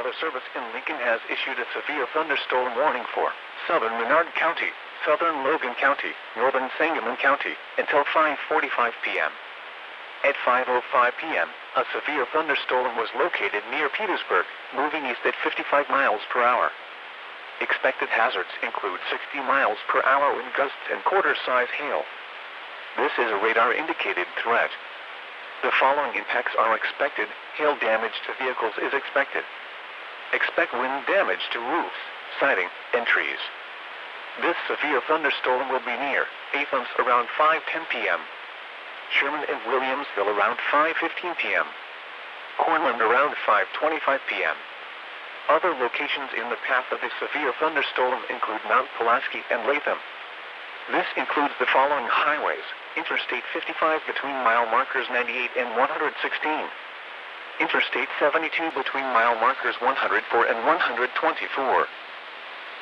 Weather Service in Lincoln has issued a severe thunderstorm warning for southern Menard County, southern Logan County, northern Sangamon County, until 5:45 p.m. At 5:05 p.m., a severe thunderstorm was located near Petersburg, moving east at 55 miles per hour. Expected hazards include 60 miles per hour wind gusts and quarter-size hail. This is a radar-indicated threat. The following impacts are expected. Hail damage to vehicles is expected. Expect wind damage to roofs, siding, and trees. This severe thunderstorm will be near Athens around 5:10 p.m. Sherman and Williamsville around 5:15 p.m. Cornland around 5:25 p.m. Other locations in the path of the severe thunderstorm include Mount Pulaski and Latham. This includes the following highways: Interstate 55 between mile markers 98 and 116. Interstate 72 between mile markers 104 and 124.